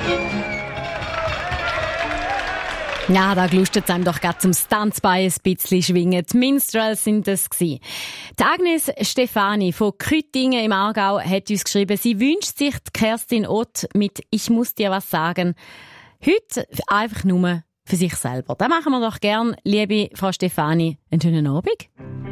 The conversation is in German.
Ja, da gelustet es einem doch gerade zum Tanzbein ein bisschen schwingen. Die Minstrels sind das gewesen. Die Agnes Stefani von Küttingen im Aargau hat uns geschrieben, sie wünscht sich die Kerstin Ott mit «Ich muss dir was sagen». Heute einfach nur für sich selber. Das machen wir doch gern, liebe Frau Stefani. Einen schönen Abend.